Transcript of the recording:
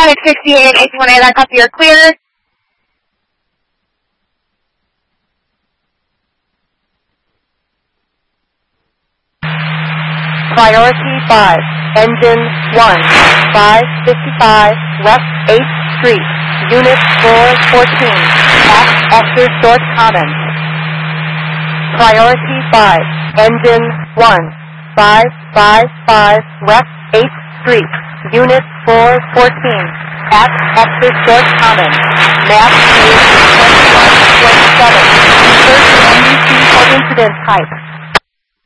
Traffic 68, 818, that copy, you're clear. Priority 5, Engine 1, 555 West 8th Street, Unit 414, at Esther Short Commons. Priority 5, Engine 1, 555 West 8th Street, Unit 414, at Esther Short Commons. Map page 21.7. Search NBC for incident type.